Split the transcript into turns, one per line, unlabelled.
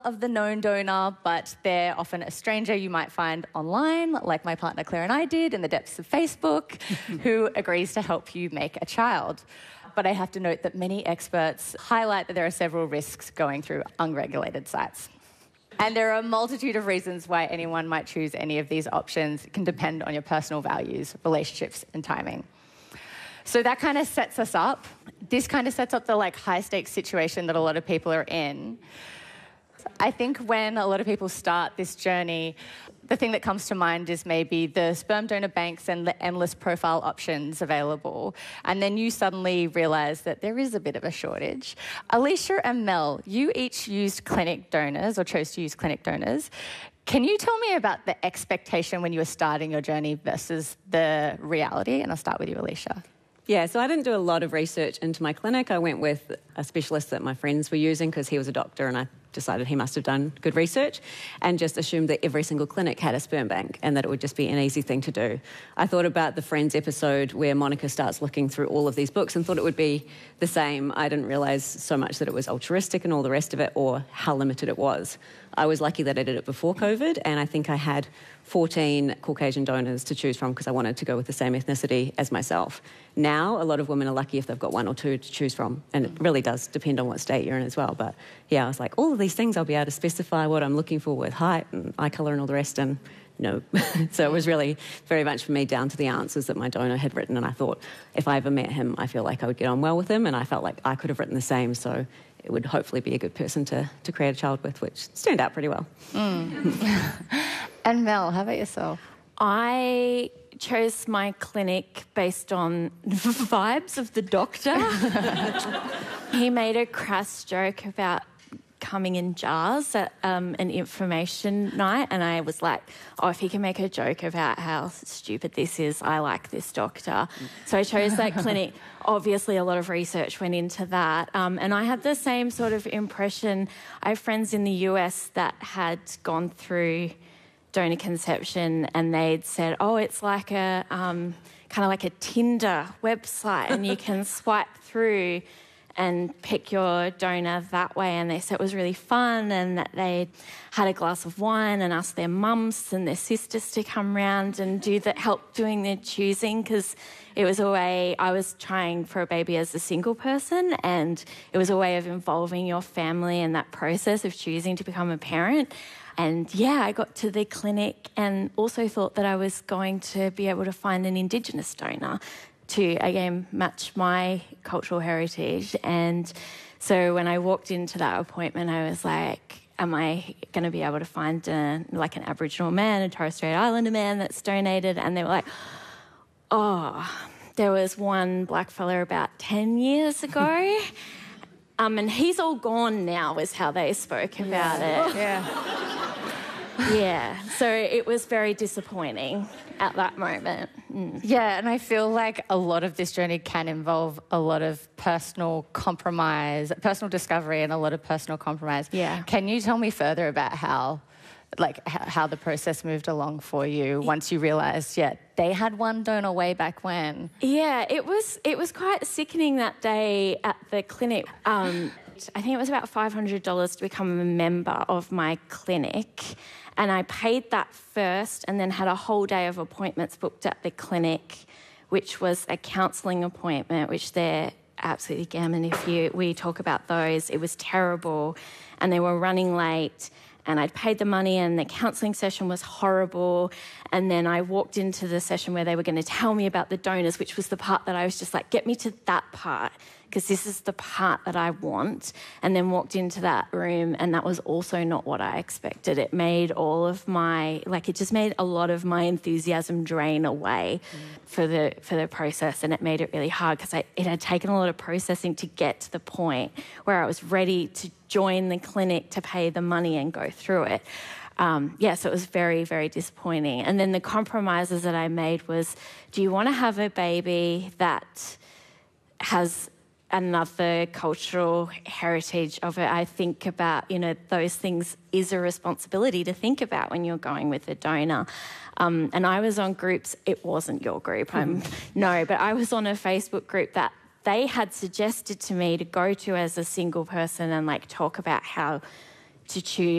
of the known donor, but they're often a stranger you might find online, like my partner Claire and I did in the depths of Facebook, who agrees to help you make a child. But I have to note that many experts highlight that there are several risks going through unregulated sites. And there are a multitude of reasons why anyone might choose any of these options. It can depend on your personal values, relationships, and timing. So that kind of sets us up. This kind of sets up the high-stakes situation that a lot of people are in. I think when a lot of people start this journey, the thing that comes to mind is maybe the sperm donor banks and the endless profile options available. And then you suddenly realise that there is a bit of a shortage. Alicia and Mel, you each used clinic donors or chose to use clinic donors. Can you tell me about the expectation when you were starting your journey versus the reality? And I'll start with you, Alicia.
Yeah, so I didn't do a lot of research into my clinic. I went with a specialist that my friends were using because he was a doctor and I decided he must have done good research and just assumed that every single clinic had a sperm bank and that it would just be an easy thing to do. I thought about the Friends episode where Monica starts looking through all of these books and thought it would be the same. I didn't realise so much that it was altruistic and all the rest of it or how limited it was. I was lucky that I did it before COVID and I think I had 14 Caucasian donors to choose from because I wanted to go with the same ethnicity as myself. Now, a lot of women are lucky if they've got one or two to choose from, and it really does depend on what state you're in as well. But yeah, I was like, all of these things I'll be able to specify what I'm looking for with height and eye colour and all the rest, and no. So it was really very much for me down to the answers that my donor had written, and I thought if I ever met him, I feel like I would get on well with him, and I felt like I could have written the same, so it would hopefully be a good person to create a child with, which turned out pretty well.
And Mel, how about yourself?
I chose my clinic based on vibes of the doctor. He made a crass joke about coming in jars at an information night, and I was like, oh, if he can make a joke about how stupid this is, I like this doctor. So I chose that clinic. Obviously, a lot of research went into that, and I had the same sort of impression. I have friends in the US that had gone through donor conception and they'd said, oh, it's like a kind of like a Tinder website and you can swipe through and pick your donor that way. And they said it was really fun and that they had a glass of wine and asked their mums and their sisters to come round and help doing their choosing, because it was a way, I was trying for a baby as a single person, and it was a way of involving your family in that process of choosing to become a parent. And yeah, I got to the clinic and also thought that I was going to be able to find an Indigenous donor to, again, match my cultural heritage. And so when I walked into that appointment, I was like, am I going to be able to find an Aboriginal man, a Torres Strait Islander man that's donated? And they were like, oh, there was one black fella about 10 years ago. And he's all gone now, is how they spoke about it. Yeah, so it was very disappointing at that moment.
Yeah, and I feel like a lot of this journey can involve a lot of personal compromise, personal discovery and a lot of personal compromise.
Yeah.
Can you tell me further about how the process moved along for you once you realised, they had one donor way back when?
Yeah, it was quite sickening that day at the clinic. I think it was about $500 to become a member of my clinic, and I paid that first and then had a whole day of appointments booked at the clinic, which was a counselling appointment, which they're absolutely gammon if we talk about those. It was terrible, and they were running late. And I'd paid the money and the counselling session was horrible. And then I walked into the session where they were going to tell me about the donors, which was the part that I was just like, get me to that part, because this is the part that I want. And then walked into that room and that was also not what I expected. It made it just made a lot of my enthusiasm drain away for the process, and it made it really hard because it had taken a lot of processing to get to the point where I was ready to join the clinic to pay the money and go through it. So it was very, very disappointing. And then the compromises that I made was, do you want to have a baby that has another cultural heritage of it? I think about, those things is a responsibility to think about when you're going with a donor. And I was on groups, it wasn't your group, but I was on a Facebook group that they had suggested to me to go to as a single person and talk about how to choose